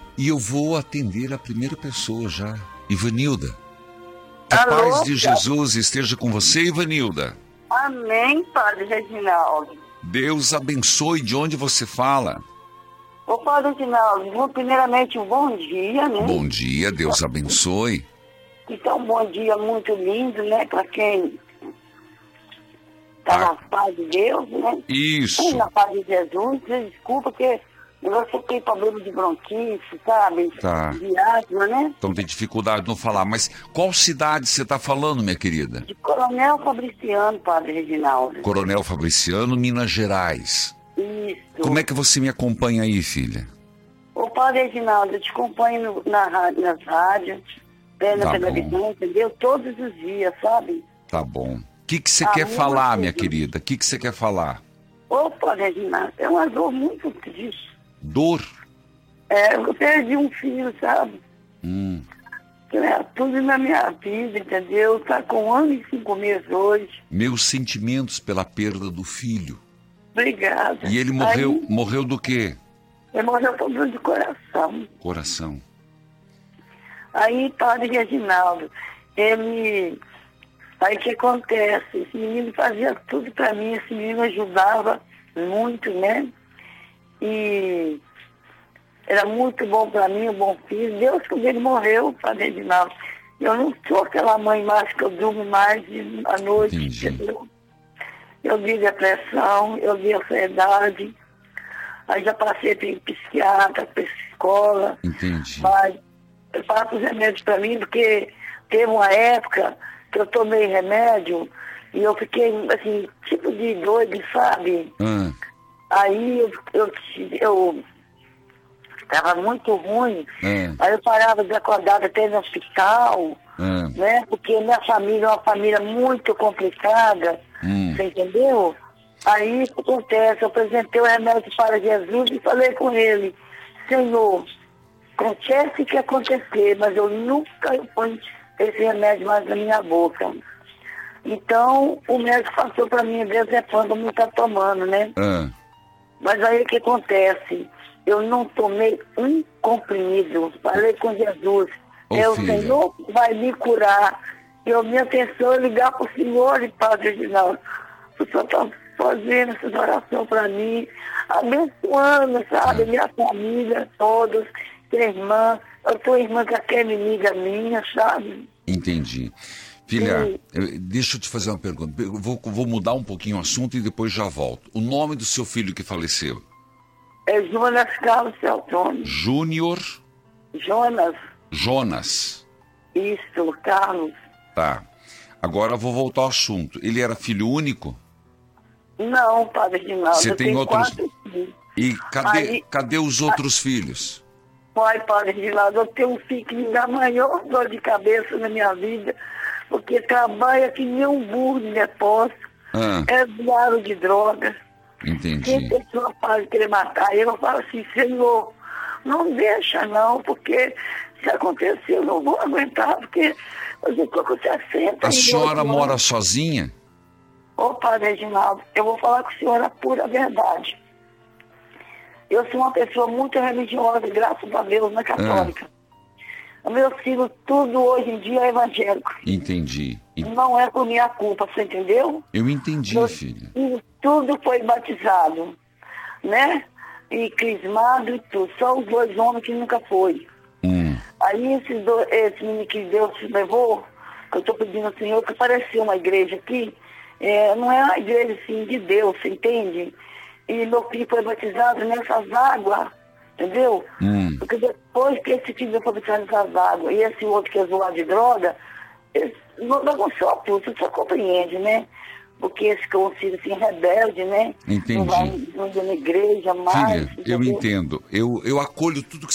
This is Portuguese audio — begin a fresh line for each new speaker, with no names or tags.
E eu vou atender a primeira pessoa já. Ivanilda. Que a
Alô,
paz de Jesus esteja com você, Ivanilda.
Amém, Padre Reginaldo.
Deus abençoe. De onde você fala?
Ô, Padre Reginaldo, primeiramente um bom dia, né?
Bom dia, Deus abençoe.
Então, um bom dia muito lindo, né? Para quem tá na paz de Deus, né?
Isso.
Na paz de Jesus. Desculpa, porque você tem problema de bronquite, sabe?
Tá.
De asma, né?
Então tem dificuldade de não falar. Mas qual cidade você está falando, minha querida?
De Coronel Fabriciano, Padre Reginaldo.
Coronel Fabriciano, Minas Gerais.
Isso.
Como é que você me acompanha aí, filha?
Ô, Padre Reginaldo, eu te acompanho nas rádios, na
Tá
televisão,
bom.
entendeu? Todos os dias, sabe?
Tá bom. O que você quer falar, minha querida? O que você quer falar?
Ô, Padre Reginaldo, é uma dor muito triste.
Dor?
Eu perdi um filho, sabe? Tudo na minha vida, entendeu? Tá com 1 ano e 5 meses hoje.
Meus sentimentos pela perda do filho.
Obrigada.
E ele morreu do quê?
Ele morreu por dor de coração.
Coração.
Aí, Padre Reginaldo, aí o que acontece? Esse menino fazia tudo pra mim, esse menino ajudava muito, né? E era muito bom pra mim, um bom filho. Deus, quando ele morreu, Padre Reginaldo, eu não sou aquela mãe mais que eu durmo mais à noite, entendeu? Eu vi depressão, eu vi ansiedade, aí já passei para psiquiatra, psicóloga.
Entendi.
Mas eu passo os remédios para mim, porque teve uma época que eu tomei remédio e eu fiquei, assim, tipo de doido, sabe? Aí eu estava muito ruim, aí eu parava de acordar até no hospital, né? Porque minha família é uma família muito complicada, você entendeu? Aí o que acontece? Eu apresentei o remédio para Jesus e falei com ele, Senhor, acontece o que acontecer, mas eu nunca ponho esse remédio mais na minha boca. Então, o médico passou para mim, quando não está tomando, né? Mas aí o que acontece? Eu não tomei um comprimido. Falei com Jesus. O Senhor vai me curar. Minha atenção é ligar para o Senhor, Padre Reginaldo. O Senhor está fazendo essa oração para mim, abençoando, sabe? Minha família, todos, minha irmã. Eu sou irmã que é inimiga minha, sabe?
Entendi. Filha, deixa eu te fazer uma pergunta. Eu vou mudar um pouquinho o assunto e depois já volto. O nome do seu filho que faleceu?
É Jonas Carlos Celtoni.
Júnior? Jonas.
Isso, Carlos.
Tá. Agora eu vou voltar ao assunto. Ele era filho único?
Não, Padre Reginaldo.
Você tem outros?
4 filhos.
E cadê os outros filhos?
Padre Reginaldo, eu tenho um filho que me dá a maior dor de cabeça na minha vida, porque trabalha que nem um burro de depósito, é usuário de drogas.
Entendi.
Tem pessoa faz querer matar ele, eu falo assim, Senhor, não deixa não, porque se acontecer eu não vou aguentar, porque eu já estou com 60
A senhora mora sozinha?
Ô, Padre Reginaldo, eu vou falar com a senhora a pura verdade. Eu sou uma pessoa muito religiosa, graças a Deus, na católica. O meu filho, tudo hoje em dia é evangélico.
Entendi.
Não é por minha culpa, você entendeu?
Eu entendi, filha.
Tudo foi batizado, né? E crismado e tudo. Só os 2 homens que nunca foi. Aí esse menino que Deus levou, que eu estou pedindo ao Senhor, que apareceu uma igreja aqui, não é uma igreja assim de Deus, você entende? E meu filho foi batizado nessas águas, entendeu? Porque depois que esse filho foi batizado nessas águas, e esse outro que é zoado de droga, eles não bagunçou tudo, você só compreende, né? Porque esse que é um filho assim, rebelde, né?
Entendi.
Não vai na igreja mais.
Filha, eu entendo. Eu acolho tudo que